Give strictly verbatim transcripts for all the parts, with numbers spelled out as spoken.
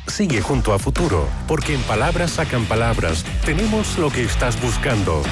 sigue junto a Futuro, porque en Palabras Sacan Palabras tenemos lo que estás buscando.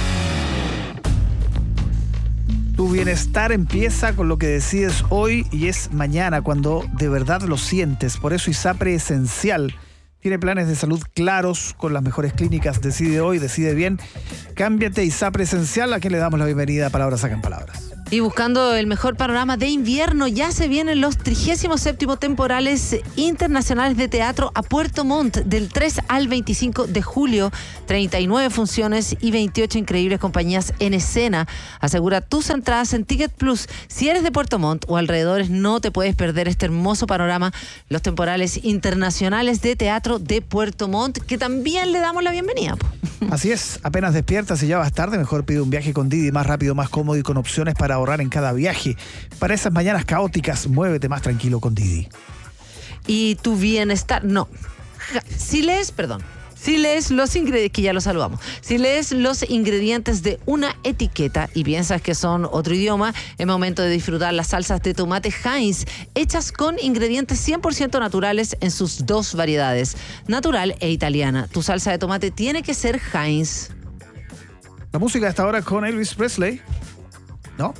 Tu bienestar empieza con lo que decides hoy y es mañana cuando de verdad lo sientes. Por eso ISAPRE Esencial tiene planes de salud claros con las mejores clínicas. Decide hoy, decide bien. Cámbiate a ISAPRE Esencial, a quien le damos la bienvenida a Palabras Sacan Palabras. Y buscando el mejor panorama de invierno, ya se vienen los trigésimo séptimo temporales internacionales de teatro a Puerto Montt del tres al veinticinco de julio. treinta y nueve funciones y veintiocho increíbles compañías en escena. Asegura tus entradas en Ticket Plus. Si eres de Puerto Montt o alrededores, no te puedes perder este hermoso panorama. Los temporales internacionales de teatro de Puerto Montt, que también le damos la bienvenida. Así es, apenas despiertas y ya vas tarde, mejor pide un viaje con Didi, más rápido, más cómodo y con opciones para ahorrar en cada viaje. Para esas mañanas caóticas, muévete más tranquilo con Didi. Y tu bienestar, no. Si lees, perdón, si lees los ingredientes, que ya los saludamos, si lees los ingredientes de una etiqueta y piensas que son otro idioma, es momento de disfrutar las salsas de tomate Heinz, hechas con ingredientes cien por ciento naturales en sus dos variedades, natural e italiana. Tu salsa de tomate tiene que ser Heinz. La música hasta ahora con Elvis Presley, ¿no?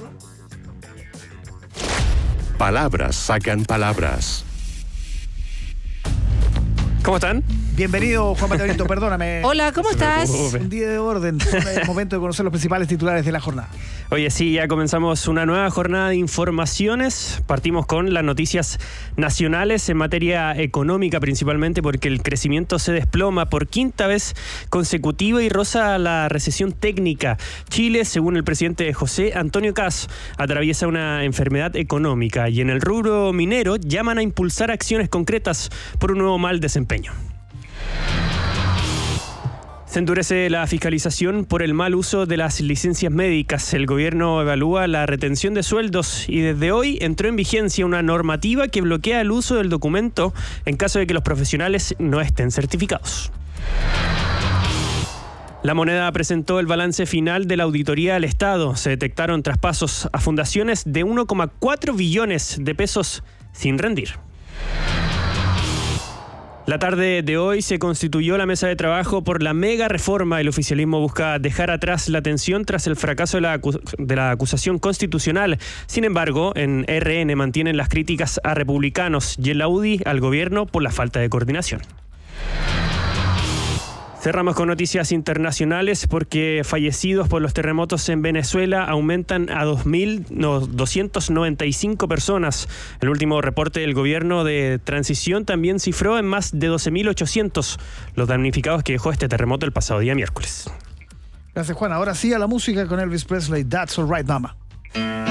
Palabras Sacan Palabras. ¿Cómo están? Bienvenido, Juan Matebrito, perdóname. Hola, ¿cómo estás? Un día de orden, es momento de conocer los principales titulares de la jornada. Oye, sí, ya comenzamos una nueva jornada de informaciones. Partimos con las noticias nacionales en materia económica principalmente, porque el crecimiento se desploma por quinta vez consecutiva y roza la recesión técnica. Chile, según el presidente José Antonio Kast, atraviesa una enfermedad económica y en el rubro minero llaman a impulsar acciones concretas por un nuevo mal desempeño. Se endurece la fiscalización por el mal uso de las licencias médicas. El gobierno evalúa la retención de sueldos y desde hoy entró en vigencia una normativa que bloquea el uso del documento en caso de que los profesionales no estén certificados. La Moneda presentó el balance final de la auditoría al Estado. Se detectaron traspasos a fundaciones de uno coma cuatro billones de pesos sin rendir. La tarde de hoy se constituyó la mesa de trabajo por la mega reforma. El oficialismo busca dejar atrás la tensión tras el fracaso de la, acu- de la acusación constitucional. Sin embargo, en R N mantienen las críticas a republicanos y en la U D I al gobierno por la falta de coordinación. Cerramos con noticias internacionales porque fallecidos por los terremotos en Venezuela aumentan a dos mil doscientas noventa y cinco personas. El último reporte del gobierno de transición también cifró en más de doce mil ochocientos los damnificados que dejó este terremoto el pasado día miércoles. Gracias, Juan. Ahora sí a la música con Elvis Presley. That's Alright, Mama.